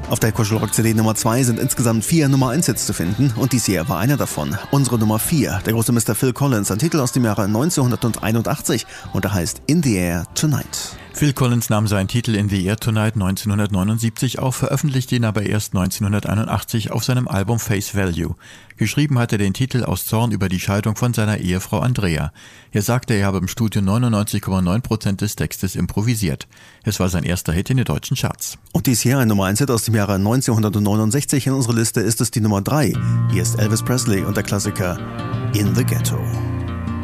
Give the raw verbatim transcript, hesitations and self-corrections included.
Auf der Kuschelrock-C D Nummer zwei sind insgesamt vier Nummer eins Hits zu finden und dies hier war einer davon. Unsere Nummer vier, der große Mister Phil Collins, ein Titel aus dem Jahre neunzehnhunderteinundachtzig und er heißt In the Air Tonight. Phil Collins nahm seinen Titel In the Air Tonight neunzehnhundertneunundsiebzig auf, veröffentlichte ihn aber erst neunzehnhunderteinundachtzig auf seinem Album Face Value. Geschrieben hat er den Titel aus Zorn über die Scheidung von seiner Ehefrau Andrea. Er sagte, er habe im Studio neunundneunzig Komma neun Prozent des Textes improvisiert. Es war sein erster Hit in den deutschen Charts. Und dies hier ein Nummer eins Hit aus dem Jahre neunzehnhundertneunundsechzig. In unserer Liste ist es die Nummer drei. Hier ist Elvis Presley und der Klassiker In the Ghetto.